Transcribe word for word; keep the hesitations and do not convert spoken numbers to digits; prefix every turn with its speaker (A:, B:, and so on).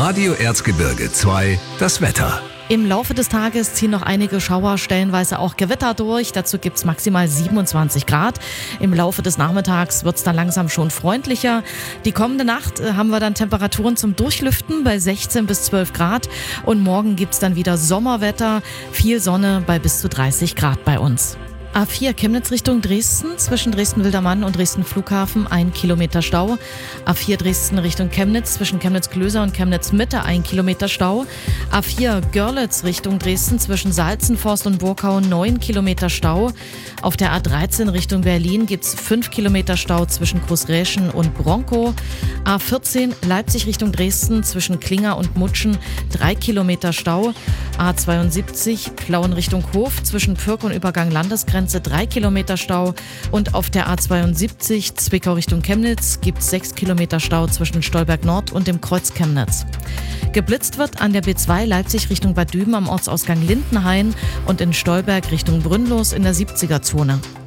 A: Radio Erzgebirge zwei, das Wetter.
B: Im Laufe des Tages ziehen noch einige Schauer, stellenweise auch Gewitter durch. Dazu gibt es maximal siebenundzwanzig Grad. Im Laufe des Nachmittags wird es dann langsam schon freundlicher. Die kommende Nacht äh, haben wir dann Temperaturen zum Durchlüften bei sechzehn bis zwölf Grad. Und morgen gibt es dann wieder Sommerwetter, viel Sonne bei bis zu dreißig Grad bei uns. A vier Chemnitz Richtung Dresden, zwischen Dresden-Wildermann und Dresden-Flughafen ein Kilometer Stau. A vier Dresden Richtung Chemnitz, zwischen Chemnitz-Klöser und Chemnitz-Mitte ein Kilometer Stau. A vier Görlitz Richtung Dresden, zwischen Salzenforst und Burkau neun Kilometer Stau. Auf der A dreizehn Richtung Berlin gibt es fünf Kilometer Stau zwischen Großräschen und Bronkow. A vierzehn Leipzig Richtung Dresden, zwischen Klinger und Mutschen drei Kilometer Stau. A zweiundsiebzig Plauen Richtung Hof, zwischen Pürk und Übergang Landesgrenze drei Kilometer Stau. Und auf der A zweiundsiebzig Zwickau Richtung Chemnitz gibt es sechs Kilometer Stau zwischen Stolberg Nord und dem Kreuz Chemnitz. Geblitzt wird an der B zwei Leipzig Richtung Bad Düben am Ortsausgang Lindenhain und in Stolberg Richtung Brünnlos in der siebziger Zone.